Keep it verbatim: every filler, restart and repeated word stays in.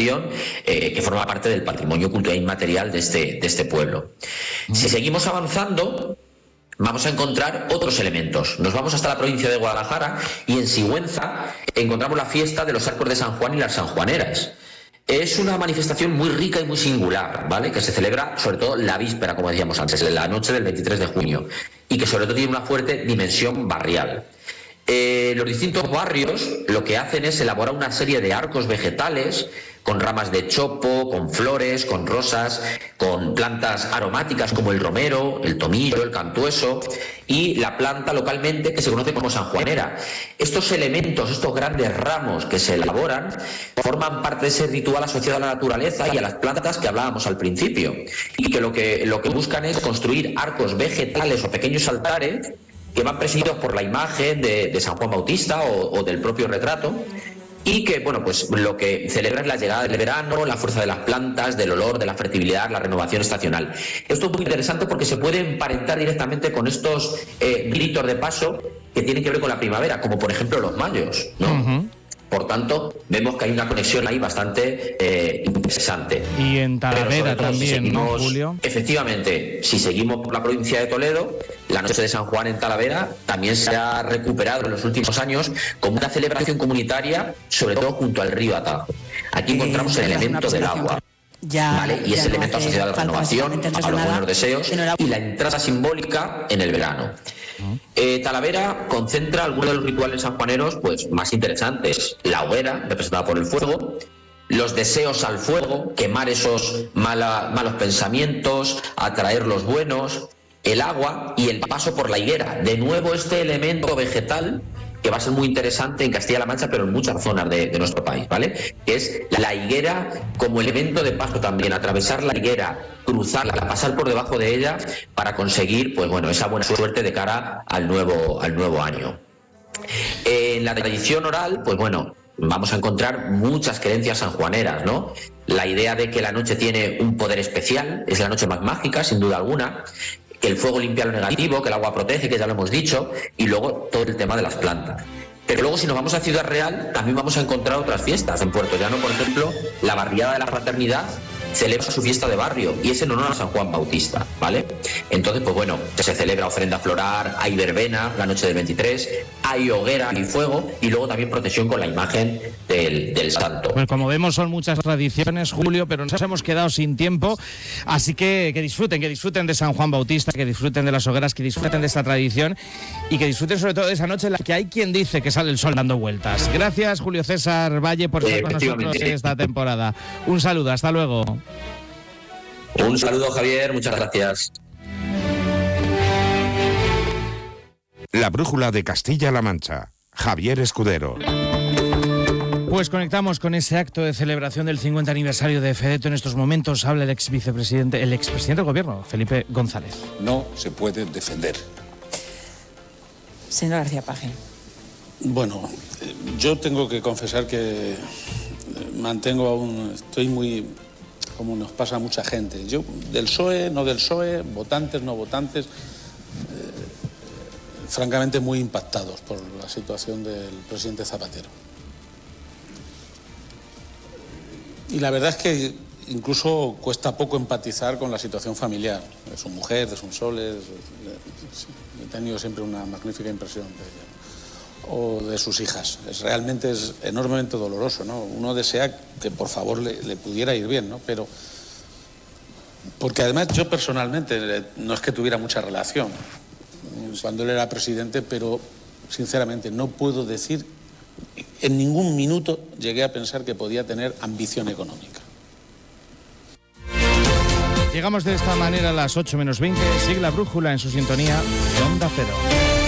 edificación eh, que forma parte del patrimonio cultural inmaterial de este, de este pueblo. Si seguimos avanzando, vamos a encontrar otros elementos. Nos vamos hasta la provincia de Guadalajara y en Sigüenza encontramos la fiesta de los arcos de San Juan y las sanjuaneras. Es una manifestación muy rica y muy singular, ¿vale? Que se celebra sobre todo la víspera, como decíamos antes, de la noche del veintitrés de junio, y que sobre todo tiene una fuerte dimensión barrial. Eh, los distintos barrios lo que hacen es elaborar una serie de arcos vegetales con ramas de chopo, con flores, con rosas, con plantas aromáticas como el romero, el tomillo, el cantueso y la planta localmente que se conoce como sanjuanera. Estos elementos, estos grandes ramos que se elaboran, forman parte de ese ritual asociado a la naturaleza y a las plantas que hablábamos al principio, y que lo que, lo que buscan es construir arcos vegetales o pequeños altares que van presididos por la imagen de, de San Juan Bautista o, o del propio retrato, y que, bueno, pues lo que celebra es la llegada del verano, la fuerza de las plantas, del olor, de la fertilidad, la renovación estacional. Esto es muy interesante porque se puede emparentar directamente con estos eh, gritos de paso que tienen que ver con la primavera, como por ejemplo los mayos, ¿no? Uh-huh. Por tanto, vemos que hay una conexión ahí bastante eh, interesante. Y en Talavera todo, también, si seguimos, ¿no, Julio? Efectivamente, si seguimos por la provincia de Toledo, la noche de San Juan en Talavera también se ha recuperado en los últimos años como una celebración comunitaria, sobre todo junto al río Atajo. Aquí encontramos eh, el elemento del agua. Ya, ¿vale? Y ya ese no elemento asociado a la renovación, a los buenos deseos y la entrada simbólica en el verano. Eh, Talavera concentra algunos de los rituales sanjuaneros pues, más interesantes. La hoguera, representada por el fuego, los deseos al fuego, quemar esos mala, malos pensamientos, atraer los buenos, el agua y el paso por la higuera. De nuevo este elemento vegetal que va a ser muy interesante en Castilla-La Mancha, pero en muchas zonas de, de nuestro país, ¿vale? Que es la higuera como elemento de paso también, atravesar la higuera, cruzarla, pasar por debajo de ella para conseguir, pues bueno, esa buena suerte de cara al nuevo, al nuevo año. En la tradición oral, pues bueno, vamos a encontrar muchas creencias sanjuaneras, ¿no? La idea de que la noche tiene un poder especial, es la noche más mágica, sin duda alguna, que el fuego limpia lo negativo, que el agua protege, que ya lo hemos dicho, y luego todo el tema de las plantas. Pero luego si nos vamos a Ciudad Real, también vamos a encontrar otras fiestas. En Puerto Llano, por ejemplo, la barriada de la Fraternidad celebra su fiesta de barrio y es en honor a San Juan Bautista, ¿vale? Entonces, pues bueno, se celebra ofrenda floral, hay verbena la noche del veintitrés, hay hoguera y fuego y luego también procesión con la imagen del, del santo. Pues como vemos son muchas tradiciones, Julio, pero nos hemos quedado sin tiempo, así que que disfruten, que disfruten de San Juan Bautista, que disfruten de las hogueras, que disfruten de esta tradición y que disfruten sobre todo de esa noche en la que hay quien dice que sale el sol dando vueltas. Gracias, Julio César Valle, por estar con nosotros en esta temporada. Un saludo, hasta luego. Un saludo, Javier, muchas gracias. La brújula de Castilla-La Mancha. Javier Escudero. Pues conectamos con ese acto de celebración del cincuenta aniversario de Fedeto. En estos momentos habla el ex vicepresidente, el expresidente del gobierno, Felipe González. No se puede defender. Señor García Paje. Bueno, yo tengo que confesar que mantengo aún, estoy muy, como nos pasa a mucha gente, yo del P S O E, no del P S O E, votantes, no votantes, eh, francamente muy impactados por la situación del presidente Zapatero. Y la verdad es que incluso cuesta poco empatizar con la situación familiar de su mujer, de sus soles. He tenido siempre una magnífica impresión de ella, o de sus hijas. Es, realmente es enormemente doloroso, ¿no? Uno desea que por favor le, le pudiera ir bien, ¿no? Pero porque además yo personalmente no es que tuviera mucha relación cuando él era presidente, pero sinceramente no puedo decir, en ningún minuto llegué a pensar que podía tener ambición económica. Llegamos de esta manera a las ocho menos veinte. Sigue la brújula en su sintonía de Onda Cero.